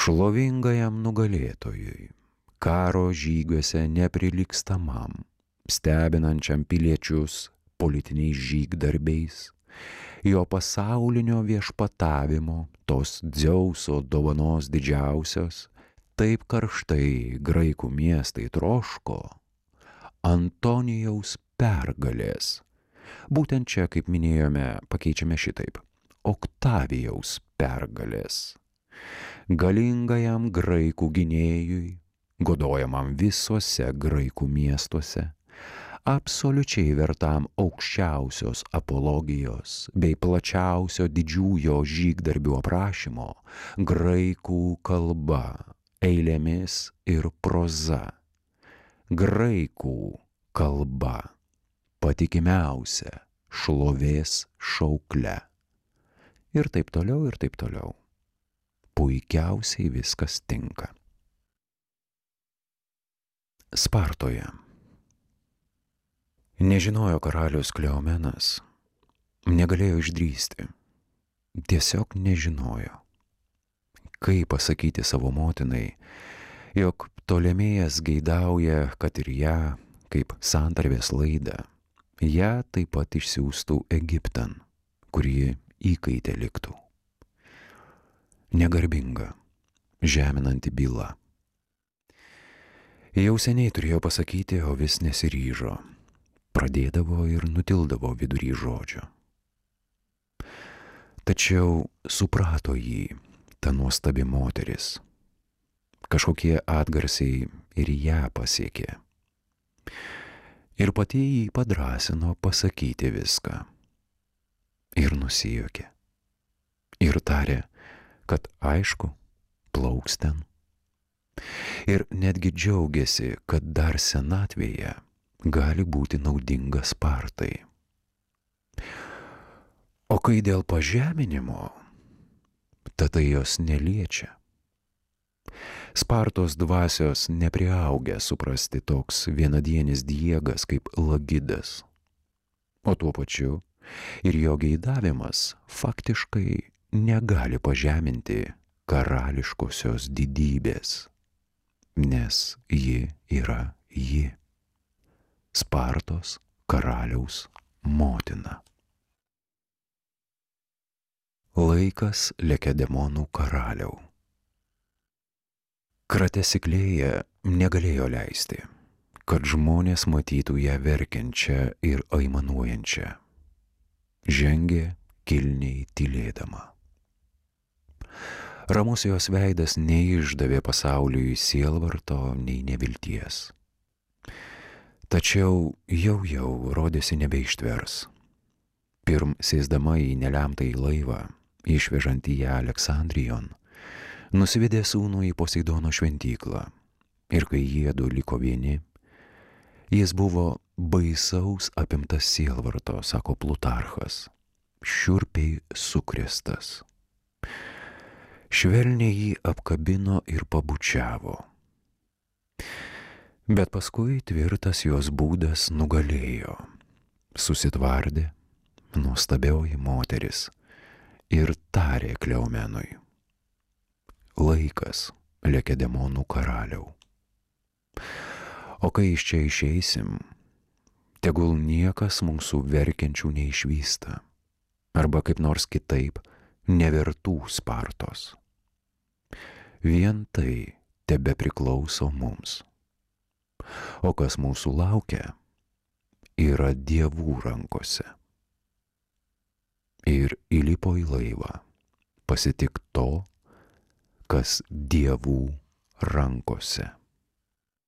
šlovingajam nugalėtojui, karo žygiuose neprilygstamam, stebinančiam piliečius politiniais žygdarbiais, jo pasaulinio viešpatavimo, tos Dzeuso dovanos didžiausios, taip karštai graikų miestai troško, Antonijaus pergalės. Būtent čia, kaip minėjome, pakeičiame šitaip. Oktavijaus pergalės. Galingajam graikų gynėjui, godojamam visuose graikų miestuose, absoliučiai vertam aukščiausios apologijos bei plačiausio didžiųjų žygdarbių aprašymo, graikų kalba, eilėmis ir proza. Graikų kalba, patikimiausia šlovės šaukle. Ir taip toliau, ir taip toliau. Puikiausiai viskas tinka. Spartoje. Nežinojo karalius Kleomenas, negalėjo išdrįsti, tiesiog nežinojo. Kaip pasakyti savo motinai, jog Ptolemėjas geidauja, kad ir ją, kaip santarvės laidą, ją taip pat išsiųstų Egiptan, kur ji įkaitė liktų. Negarbinga, žeminanti byla. Jau seniai turėjo pasakyti, o vis nesiryžo. Pradėdavo ir nutildavo vidury žodžio. Tačiau suprato jį ta nuostabi moteris. Kažkokie atgarsiai ir ją pasiekė. Ir pati jį padrasino pasakyti viską. Ir nusijuokė. Ir tarė, kad aišku, plauks ten. Ir netgi džiaugiasi, kad dar senatvėje gali būti naudinga Spartai. O kai dėl pažeminimo, tada jos neliečia. Spartos dvasios nepriaugę suprasti toks vienadienis diegas kaip Lagidas, o tuo pačiu ir jo geidavimas faktiškai negali pažeminti karališkosios didybės, nes ji yra ji. Spartos karaliaus motina. Laikas Lekedemonų karaliau. Kratesiklėja negalėjo leisti, kad žmonės matytų ją verkiančią ir aimanuojančią. Žengė kilniai tylėdama. Ramus jos veidas neišdavė pasauliui sielvarto nei nevilties. Tačiau jau rodėsi nebeištvers. Pirm sėsdama į nelemtąjį laivą, išvežantį ją Aleksandrijon, nusivedė sūnų į Poseidono šventyklą. Ir kai jiedu liko vieni, jis buvo baisaus apimtas sielvarto, sako Plutarchas, šiurpiai sukrėstas. Švelniai jį apkabino ir pabučiavo. Bet paskui tvirtas jos būdas nugalėjo. Susitvardė nuostabioji moteris ir tarė Kleomenui: laikas Lekedemonų karaliau. O kai iš čia išeisim, tegul niekas mūsų verkiančių neišvysta, arba kaip nors kitaip nevertų Spartos. Vien tai tebe priklauso mums. O kas mūsų laukia, yra dievų rankose. Ir įlipo į laivą, pasitik to, kas dievų rankose.